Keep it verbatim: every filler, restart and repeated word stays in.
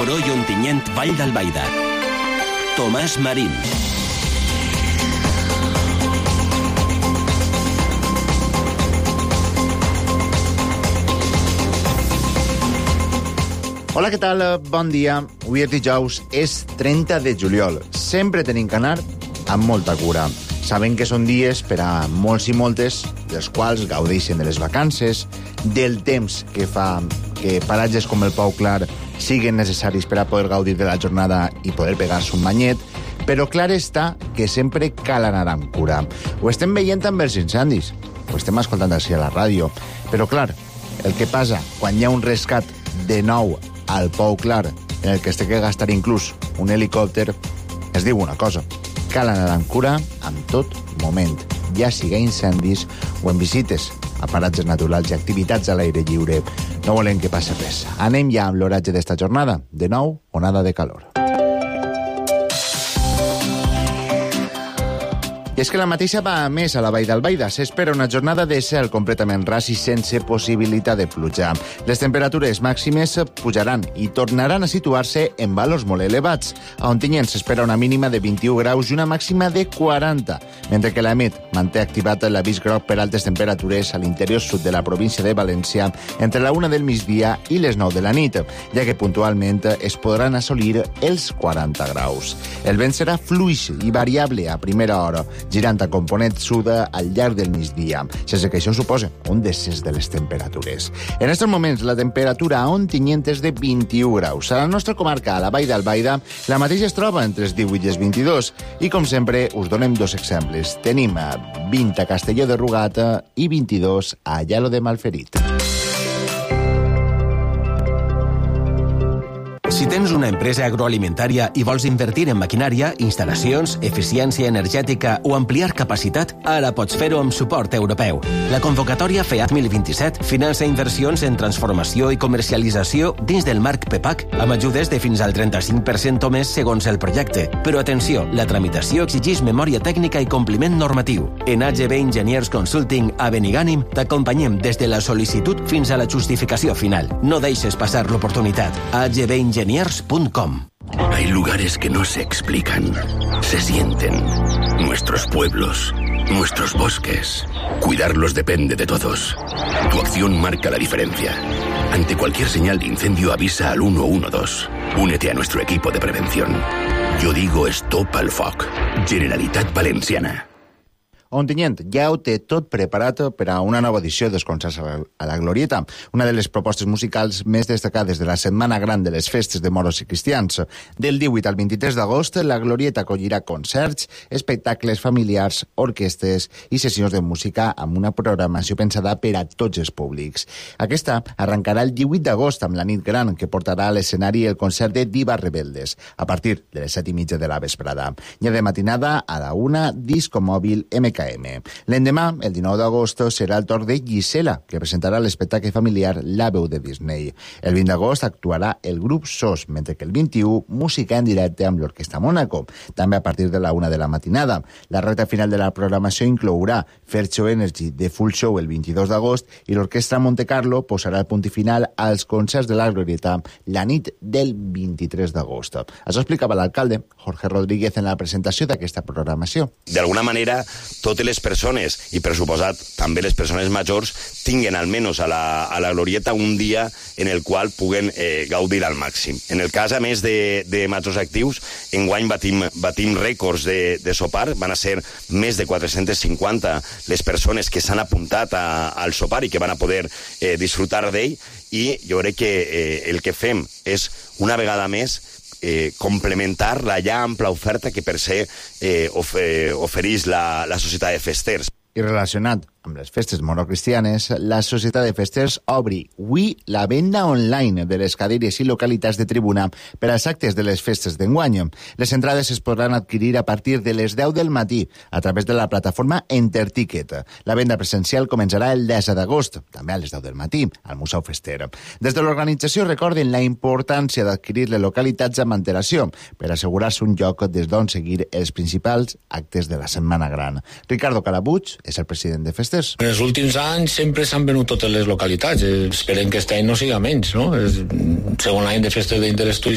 Moró i Ontinyent, Vall d'Albaida. Tomàs Marín. Hola, què tal? Bon dia. Avui és dijous, és trenta de juliol. Sempre tenim que anar amb molta cura. Sabem que són dies per a molts i moltes, dels quals gaudeixen de les vacances, del temps que fa que paratges com el Pau Clar siguin necessaris per a poder gaudir de la jornada i poder pegar-se un banyet, però clar està que sempre cal anar amb cura. Ho estem veient amb els incendis, ho estem escoltant així a la ràdio, però clar, el que passa quan hi ha un rescat de nou al Pau Clar, en el que es té que gastar inclús un helicòpter, es diu una cosa: cal anar amb cura en tot moment, ja siga incendis o en visites a paratges naturals i activitats a l'aire lliure. No volem que passi res. Anem ja amb l'oratge d'esta jornada. De nou, onada de calor. I és que la mateixa va a més a la Vall d'Albaida. S'espera una jornada de cel completament ras i sense possibilitat de pluja. Les temperatures màximes pujaran i tornaran a situar-se en valors molt elevats. A Ontinyent s'espera una mínima de vint-i-u graus i una màxima de quaranta, mentre que l'Amet manté activat l'avís groc per altes temperatures a l'interior sud de la província de València entre la una del migdia i les nou de la nit, ja que puntualment es podran assolir els quaranta graus. El vent serà fluix i variable a primera hora, girant a component sud al llarg del migdia, sense que això suposa un descens de les temperatures. En aquests moments, la temperatura a Ontinyent és de vint-i-u graus. A la nostra comarca, a la Vall d'Albaida, la mateixa es troba entre els divuit i els vint-i-dos. I, com sempre, us donem dos exemples. Tenim vint a Castelló de Rugat i vint-i-dos a Aielo de Malferit. Si tens una empresa agroalimentària i vols invertir en maquinària, instal·lacions, eficiència energètica o ampliar capacitat, ara pots fer-ho amb suport europeu. La convocatòria FEAD dos mil vint-i-set finança inversions en transformació i comercialització dins del marc PEPAC amb ajudes de fins al trenta-cinc per cent o més segons el projecte. Però atenció, la tramitació exigeix memòria tècnica i compliment normatiu. En A G B Engineers Consulting a Benigànim t'acompanyem des de la sol·licitud fins a la justificació final. No deixes passar l'oportunitat. A G B Engineers punto com. Hay lugares que no se explican, se sienten. Nuestros pueblos, nuestros bosques. Cuidarlos depende de todos. Tu acción marca la diferencia. Ante cualquier señal de incendio avisa al uno uno dos. Únete a nuestro equipo de prevención. Yo digo stop al foc. Generalitat Valenciana. Ontinyent ja ho té tot preparat per a una nova edició dels concerts a la Glorieta, una de les propostes musicals més destacades de la Setmana Gran de les Festes de Moros i Cristians. Del divuit al vint-i-tres d'agost, la Glorieta acollirà concerts, espectacles familiars, orquestres i sessions de música amb una programació pensada per a tots els públics. Aquesta arrencarà el divuit d'agost amb la nit gran, que portarà a l'escenari el concert de Divas Rebeldes, a partir de les set i mitja de la vesprada. I de matinada, a la una, Disco Mòbil M K M. L'endemà, el dinou d'agost, serà el torn de Gisela, que presentarà l'espectacle familiar La veu de Disney. El vint d'agost actuarà el grup S O S, mentre que el vint-i-u, música en directe amb l'Orquestra Mónaco, també a partir de la una de la matinada. La recta final de la programació inclourà Fercho Energy de Full Show el vint-i-dos d'agost i l'Orquestra Monte Carlo posarà el punt final als concerts de la Glorieta la nit del vint-i-tres d'agost. Això explicava l'alcalde Jorge Rodríguez en la presentació d'aquesta programació. D'alguna manera, totes les persones, i per suposat també les persones majors, tinguen almenys a la, a la Glorieta un dia en el qual puguen eh, gaudir al màxim. En el cas, a més de, de majors actius, enguany batim, batim rècords de, de sopar, van a ser més de quatre-centes cinquanta les persones que s'han apuntat a, al sopar i que van a poder eh, disfrutar d'ell, i jo crec que eh, el que fem és, una vegada més, Eh, complementar la ja ampla oferta que per ser eh, of, eh, ofereix la, la Societat de Festers. I relacionat amb les festes morocristianes, la Societat de Festers obri avui la venda online de les cadires i localitats de tribuna per als actes de les festes d'enguany. Les entrades es podran adquirir a partir de les deu del matí a través de la plataforma Enterticket. La venda presencial començarà el disset d'agost, també a les deu del matí, al Museu Fester. Des de l'organització recorden la importància d'adquirir les localitats amb antelació per assegurar-se un lloc des d'on seguir els principals actes de la Setmana Gran. Ricardo Calabuig és el president de Festers. En els últims anys sempre s'han venut totes les localitats. Esperem que aquest any no siga menys, no? És el segon any de festes d'interès turístic